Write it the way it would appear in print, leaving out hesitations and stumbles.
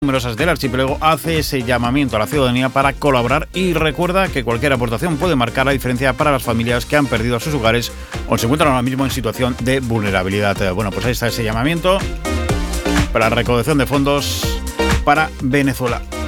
numerosas del archipiélago hace ese llamamiento a la ciudadanía para colaborar y recuerda que cualquier aportación puede marcar la diferencia para las familias que han perdido sus hogares o se encuentran ahora mismo en situación de vulnerabilidad. Bueno, pues ahí está ese llamamiento para la recaudación de fondos para Venezuela.